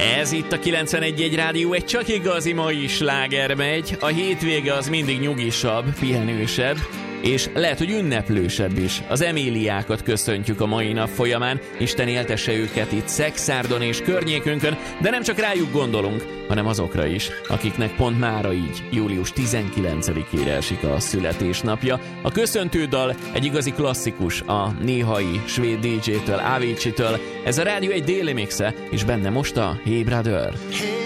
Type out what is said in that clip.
Ez itt a 91.1 Rádió, egy csak igazi mai sláger megy. A hétvége az mindig nyugisabb, pihenősebb, és lehet, hogy ünneplősebb is. Az Emíliákat köszöntjük a mai nap folyamán. Isten éltesse őket itt Szekszárdon és környékünkön, de nem csak rájuk gondolunk, hanem azokra is, akiknek pont mára így, július 19-ére esik a születésnapja. A köszöntő dal egy igazi klasszikus, a néhai svéd DJ-től, Avicii-től. Ez a rádió egy déli mixe, és benne most a Hey Brother. Hey